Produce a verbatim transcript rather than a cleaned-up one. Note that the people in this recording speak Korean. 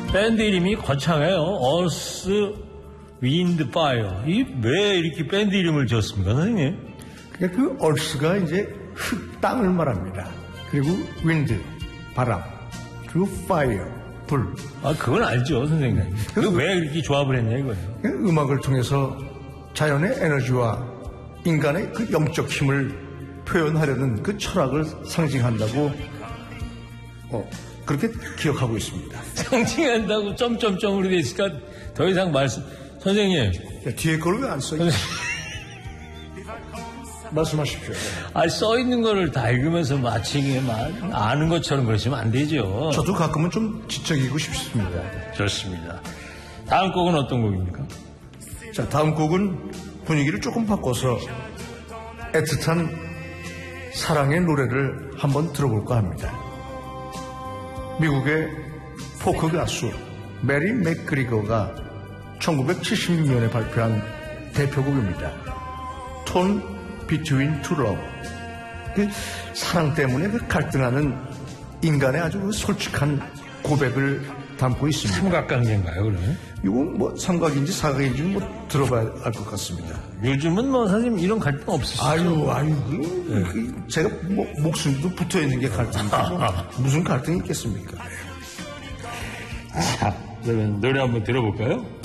밴드 이름이 거창해요. 어스, 윈드, 파이어. 이게 왜 이렇게 밴드 이름을 지었습니까, 선생님? 그러니까 그 얼스가 이제 흙, 땅을 말합니다. 그리고 윈드, 바람. 그리고 파이어, 불. 아, 그건 알죠, 선생님. 그 왜 이렇게 조합을 했냐, 이거예요. 음악을 통해서 자연의 에너지와 인간의 그 영적 힘을 표현하려는 그 철학을 상징한다고, 어, 그렇게 기억하고 있습니다. 상징한다고 점점점으로 돼 있으니까 더 이상 말씀, 선생님. 야, 뒤에 걸 왜 안 써있지? 말씀하십시오. 아, 써있는 거를 다 읽으면서 마치 막 아는 것처럼 그러시면 안 되죠. 저도 가끔은 좀 지적이고 싶습니다. 좋습니다. 다음 곡은 어떤 곡입니까? 자, 다음 곡은 분위기를 조금 바꿔서 애틋한 사랑의 노래를 한번 들어볼까 합니다. 미국의 포크 가수 메리 맥그리거가 천구백칠십육 년에 발표한 대표곡입니다. 톤 Between Two Love. 그 사랑 때문에 그 갈등하는 인간의 아주 그 솔직한 고백을 담고 있습니다. 삼각관계인가요, 그러면? 이건 뭐 삼각인지 사각인지 뭐 들어봐야 알 것 같습니다. 요즘은 뭐 선생님 이런 갈등 없으시죠? 아유, 아유, 그, 네. 그 제가 뭐, 목숨도 붙어 있는 게 갈등이고 뭐 무슨 갈등이 있겠습니까? 자, 그러면 노래 한번 들어볼까요?